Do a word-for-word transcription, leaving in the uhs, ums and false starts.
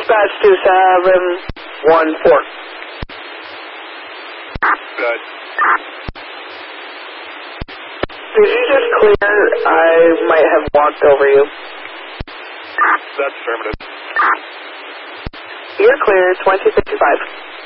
Dispatch two seven one four. Good. Did you just clear? I might have walked over you. That's affirmative. You're clear, twenty fifty-five.